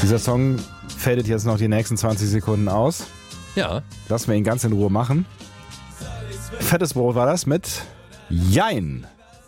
Dieser Song fadet jetzt noch die nächsten 20 Sekunden aus. Ja. Lassen wir ihn ganz in Ruhe machen. Fettes Brot war das mit Jein.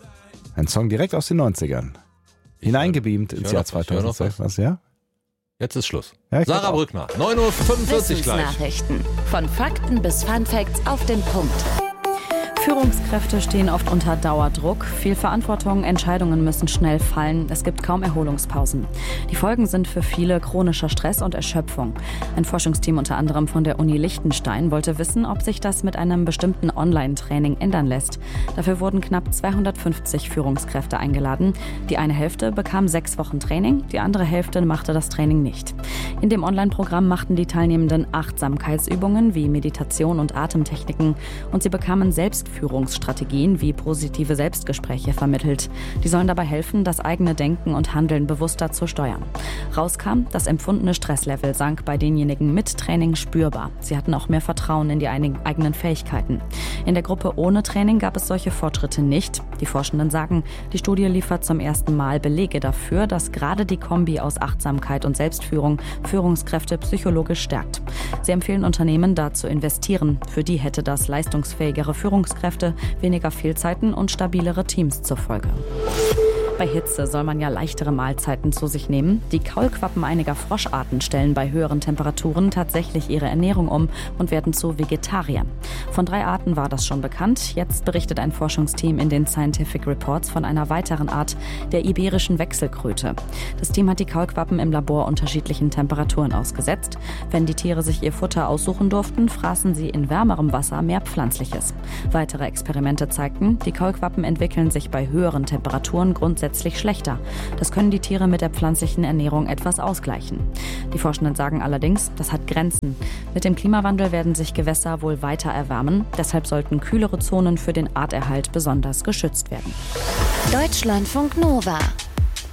Ein Song direkt aus den 90ern. Hineingebeamt ins Jahr 2006. Was, ja? Jetzt ist Schluss. Ja, Sarah Brückner, 9.45 Uhr gleich. Wissensnachrichten. Von Fakten bis Funfacts auf den Punkt. Führungskräfte stehen oft unter Dauerdruck. Viel Verantwortung, Entscheidungen müssen schnell fallen. Es gibt kaum Erholungspausen. Die Folgen sind für viele chronischer Stress und Erschöpfung. Ein Forschungsteam unter anderem von der Uni Liechtenstein wollte wissen, ob sich das mit einem bestimmten Online-Training ändern lässt. Dafür wurden knapp 250 Führungskräfte eingeladen. Die eine Hälfte bekam 6 Wochen Training, die andere Hälfte machte das Training nicht. In dem Online-Programm machten die Teilnehmenden Achtsamkeitsübungen wie Meditation und Atemtechniken und sie bekamen Selbstführungsstrategien wie positive Selbstgespräche vermittelt. Die sollen dabei helfen, das eigene Denken und Handeln bewusster zu steuern. Rauskam, das empfundene Stresslevel sank bei denjenigen mit Training spürbar. Sie hatten auch mehr Vertrauen in die eigenen Fähigkeiten. In der Gruppe ohne Training gab es solche Fortschritte nicht. Die Forschenden sagen, die Studie liefert zum ersten Mal Belege dafür, dass gerade die Kombi aus Achtsamkeit und Selbstführung Führungskräfte psychologisch stärkt. Sie empfehlen Unternehmen, da zu investieren. Für die hätte das leistungsfähigere Führungskräfte, weniger Fehlzeiten und stabilere Teams zur Folge. Bei Hitze soll man ja leichtere Mahlzeiten zu sich nehmen. Die Kaulquappen einiger Froscharten stellen bei höheren Temperaturen tatsächlich ihre Ernährung um und werden zu Vegetariern. Von 3 Arten war das schon bekannt. Jetzt berichtet ein Forschungsteam in den Scientific Reports von einer weiteren Art, der iberischen Wechselkröte. Das Team hat die Kaulquappen im Labor unterschiedlichen Temperaturen ausgesetzt. Wenn die Tiere sich ihr Futter aussuchen durften, fraßen sie in wärmerem Wasser mehr Pflanzliches. Weitere Experimente zeigten, die Kaulquappen entwickeln sich bei höheren Temperaturen grundsätzlich schlechter. Das können die Tiere mit der pflanzlichen Ernährung etwas ausgleichen. Die Forschenden sagen allerdings, das hat Grenzen. Mit dem Klimawandel werden sich Gewässer wohl weiter erwärmen. Deshalb sollten kühlere Zonen für den Arterhalt besonders geschützt werden. Deutschlandfunk Nova